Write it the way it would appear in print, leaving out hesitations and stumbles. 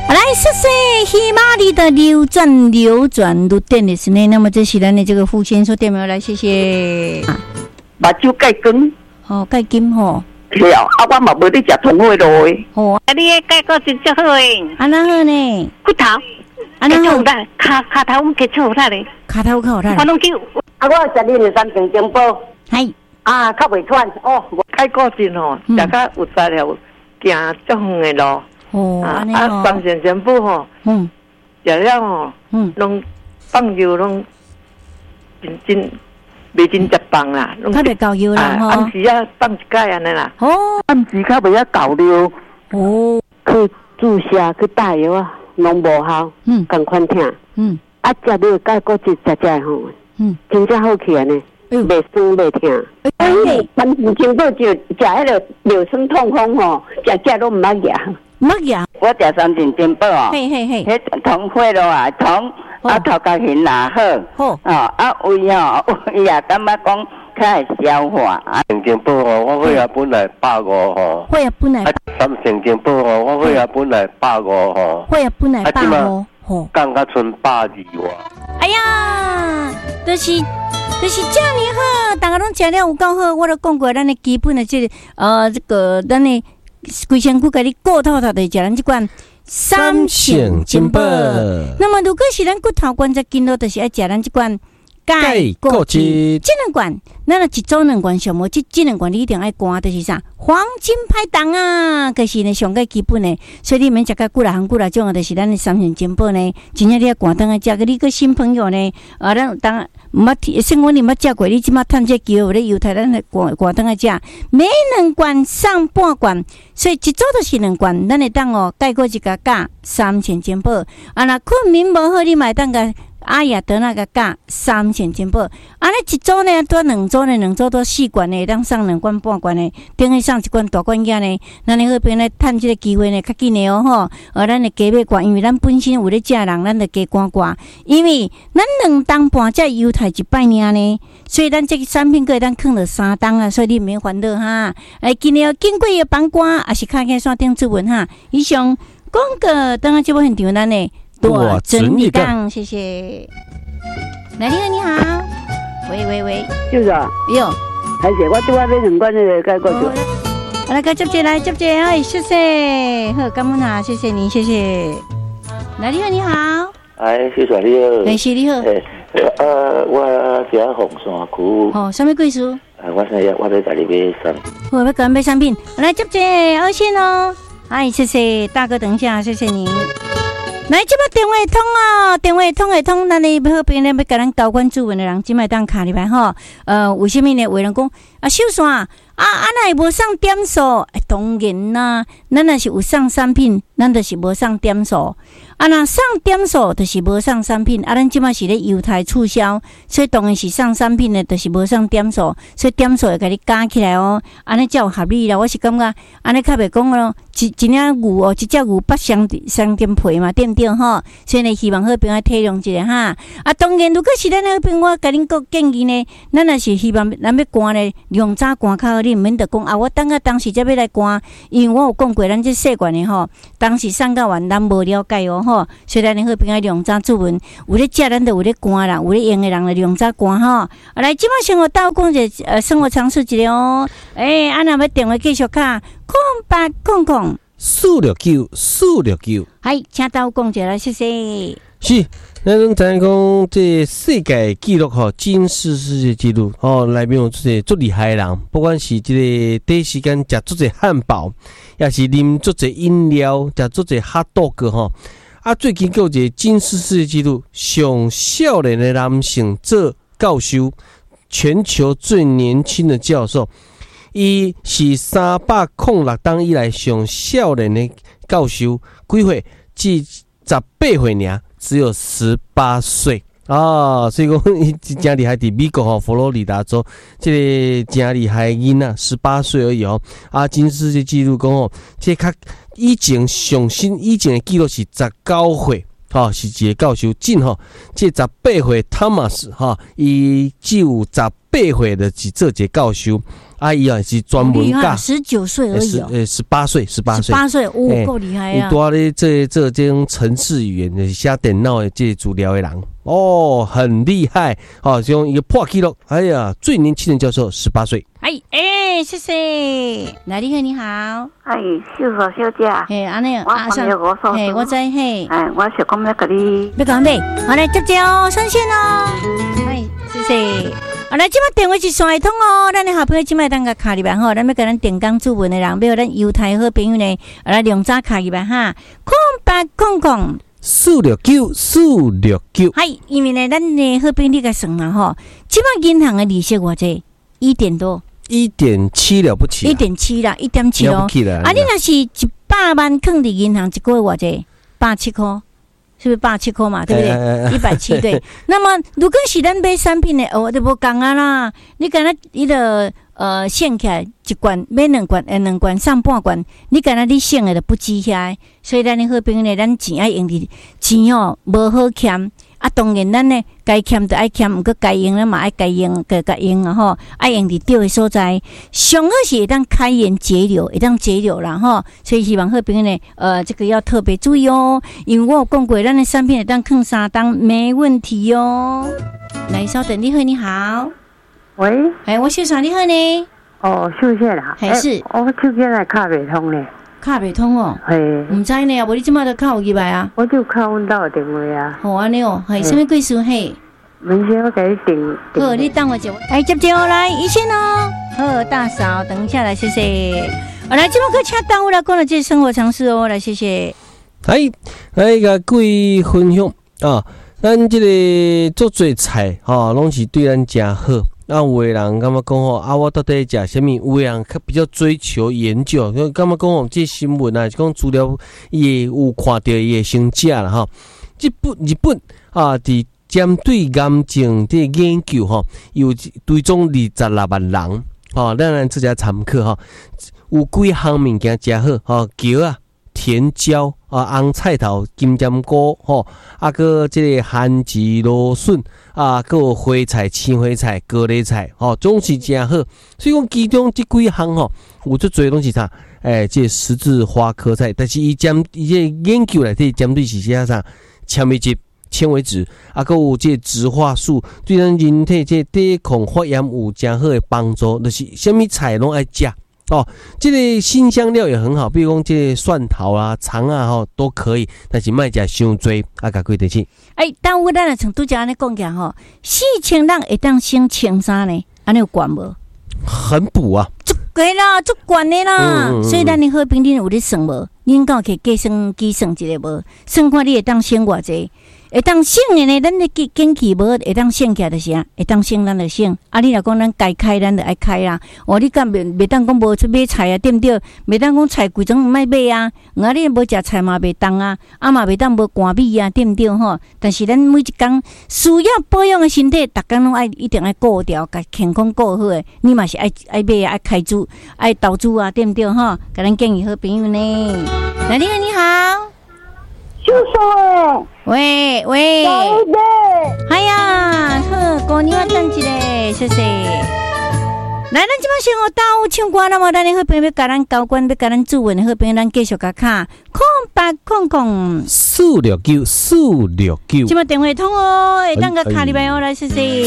来，谢谢希玛丽的流转如电的是呢。那么这是咱的这个父亲说电话来，谢谢。 目睭盖光， 哦，盖金吼。 是啊，我嘛无咧食通货咯。 哦， 你的盖个真正好诶。 安那好呢？ 骨头， 安那好。 卡头我们给错啦咧。 卡头好啦。 我拢叫我食你的三层金宝。 系。 较袂喘哦，我开过真吼，食较有才了，行足远的路。 哦，安尼吼。 三层金宝吼，食了吼，拢放油拢真。袂真食饭啦， 较袂够油啦吼。 暗时啊放一解安尼啦。 哦， 暗时较袂够了。 哦， 去注射去打药啊，拢无效。共款听。啊，食了解骨质食吼。真正好起来呢，袂酸袂痛。三层金宝就食迄个尿酸痛风吼，食拢唔捌药。 唔捌药。 我食三层金宝哦。 嘿。 迄通血咯啊，通。头壳形也好，胃也感觉讲较会消化。 成金宝哦，我血压本来150吼， 血压本来三成金宝哦，我血压本来150吼， 血压本来150吼， 降到剩120哇。 哎呀，就是这样好，大家拢食了有够好。我都讲过，咱的基本的这个咱的规身躯，甲你顾透透的食咱这款。三成金宝。那么，如果是咱骨头关节筋络，就是要食咱这罐钙固质。这两罐，咱一周2罐上无，这两罐你一定爱灌，就是啥？黄金拍档啊，就是呢上个基本的。所以你免食个几来种啊，就是咱的三成金宝呢。真正你要灌灯啊，食个你个新朋友呢，咱当唔捌生活你捌食过，你即马趁这机会咧犹太咱来灌灯啊食，每2罐上半罐，所以一周就是2罐，咱会当哦钙固质加三成金宝。啊，若困眠无好，你买当个。阿雅得那个价3成金宝，安尼一周呢多2周呢，2周多4罐呢，当上2罐半罐呢，等于上1罐大罐仔呢，咱你好边来趁这个机会呢，较紧的哦吼，咱的加买罐，因为咱本身有咧食人，咱就加罐，因为咱2当半才犹太一摆尔呢，所以咱这个产品可咱放了3当啊，所以你免烦恼哈。今日经过的帮瓜，也是看见线顶主文哈。以上广告当然节目现场咱呢。多整理档，谢谢。来，你好，喂， 就是啊， 哟， 还是我对我买2罐那个钙固质。 来，接接，哎，谢谢，好，感恩啊，谢谢你，谢谢。来，你好， 哎，谢谢你好， 谢谢你好。 我家红山区。 哦，什么贵书？ 我在这里买商品。 我要买商品，来接接，二线哦。哎，谢谢大哥，等一下，谢谢你。来，这把电话通哦，电话通，咱哩好边咧要甲咱交关主文的人，即摆当卡里边吼。为什么呢？有人讲秀山那无上点数，当然啦，咱若是有上产品，咱就是无上点数。若上点数就是无上产品，咱即摆是咧犹太促销，所以当然是上产品的，就是无上点数，所以点数会甲你加起来哦，安尼才有合理啦。我是感觉安尼较袂讲咯，一领牛哦，一只牛8双点皮嘛，对不对吼？所以呢，希望好朋友体谅一下哈。当然，如果是咱好朋友，我甲恁个建议呢，咱若是希望咱要灌呢，量早灌较好，你毋免得讲我当时才要来灌，因为我有讲过，咱这习惯的吼，当时上到完咱无了解哦吼。所以咱好朋友量早注文，有咧食咱就有咧灌啦，有咧用的人就量早灌吼。来，即摆生活倒讲者生活常识一个哦。若要电话继续卡0800 469， 系，请倒讲者来，谢谢。 是，咱拢知影讲这世界纪录吼，金氏世界纪录吼，内面有这足厉害的人，不管是这个第一时间食足侪汉堡，也是啉足侪饮料，食足侪哈多个吼。最近有一个金氏世界纪录，上少年的男性做教授，全球最年轻的教授，伊是306档以来上少年的教授，几岁？至18岁尔，只有18岁。所以讲伊真厉害，伫美国佛罗里达州，这个真厉害的囡仔，18岁而已哦。金世界纪录讲哦，这较以前上新以前的纪录是19岁，是一个教授进吼，这18岁 Thomas 伊只有18 8岁的做这教授，阿姨啊是专门教 19岁而已 ，18岁 ，18岁，哦，够厉害啊！ 多咧这种程式语言，写电脑的这资料的人，哦，很厉害，哦，用一个破纪录，哎呀，最年轻的教授18岁。 谢谢。来，你好。 秀嫂小姐。 安尼，我知我想讲要甲你， 要讲咩？我来接哦，上线哦。谢谢。好，来，今麦电话是线会通哦。咱的好朋友今麦当个卡入来吼，咱要甲咱电工主文的人，要咱犹太好朋友呢，来两早卡入来哈。469。因为呢，咱的好朋友你甲算嘛吼，今麦银行的利息偌济？1点多。 1.7了不起 ，1.7啦，1.7咯。你若是100万放伫银行，一个月偌济？87块，是不是87块嘛？对不对？170对。那么如果是咱买产品的，就无共啊啦。你敢若伊个省起来一罐买2罐，2罐上半罐，你敢若你省的就不止遐。所以咱的好朋友呢，咱钱爱用伫钱哦，无好欠。当然咱呢该欠就爱欠，毋过该用咱嘛爱该用，该用啊吼，爱用伫对的所在，上好是会当开源节流，会当节流啦吼。所以希望好朋友呢，这个要特别注意哦，因为我有讲过，咱的产品会当放3档没问题哦。来，稍等，你好， 喂， 我秀爽，你好呢？ 秀谢啦， 是， 我手机来卡袂通呢。 卡袂通哦，唔知呢，无你即马都卡有入来啊？ 我就卡阮兜的电话啊。 好安尼哦，什么贵事嘿？ 明天我给你订。 好，你等我一下。接来一线哦。好，大嫂，等一下来，谢谢。来，即马个请耽误了，讲了这生活常识哦，来谢谢。 来个各位分享啊，咱这个做做菜拢是对咱真好。有的人感觉讲我到底食什么？有的人比较追求研究，感觉讲这新闻啊，是讲资料也有看到伊会先食啦哈。日本伫针对癌症的研究有追踪26万人咱这家参考有几项物件真好姜啊、甜椒红菜头、金针菇个这个番薯、芦笋个有花菜、青花菜、高丽菜总是真好。所以讲其中这几项有最多拢是啥？这十字花科菜，但是伊这研究内底针对是写啥？纤维质、纤维质个有这植化素，对咱人体这抵抗发炎有真好的帮助。就是什么菜拢爱食。这个辛香料也很好，比如讲这个蒜头啊、肠啊都可以，但是莫食伤多甲几点起。 但我咱像拄则安尼讲起来4000人会当省千3呢，安尼有管无？ 很补啊， 足贵啦，足管的啦。所以咱的好朋友有咧算无？恁敢有计算计算一个无？算看你会当省偌济？会当省的呢，咱的根气无会当省起来就是啊，会当省咱就省。你若讲咱该开，咱就爱开啦。你敢袂当讲无出买菜啊，对不对？袂当讲菜规种毋爱买啊。你无食菜嘛袂当啊，嘛袂当无寒米啊，对不对吼？但是咱每一工需要保养的身体，逐工拢爱一定爱顾掉，甲健康顾好诶。你嘛是爱买啊，爱开资，爱投资啊，对不对吼？甲咱建议好朋友呢。来，你好。 秀嫂喂，哎呀，好，过年我等一下，谢谢。来，咱即摆先学到唱歌，那么咱的好朋友要甲咱交关，要甲咱主文的好朋友，咱继续甲卡469。即摆电话通会当甲卡入来来，谢谢。